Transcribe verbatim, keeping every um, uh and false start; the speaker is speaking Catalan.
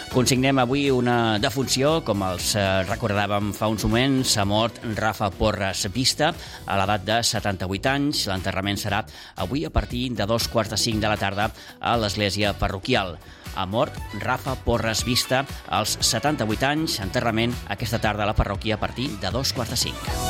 Consignem avui una defunció, com els recordàvem fa uns moments. Ha mort Rafa Porres Vista a l'edat de setanta-vuit anys. L'enterrament serà avui a partir de dos quarts de cinc de la tarda a l'església parroquial. Ha mort Rafa Porres Vista als setanta-vuit anys. Enterrament aquesta tarda a la parròquia a partir de dos quarts de cinc.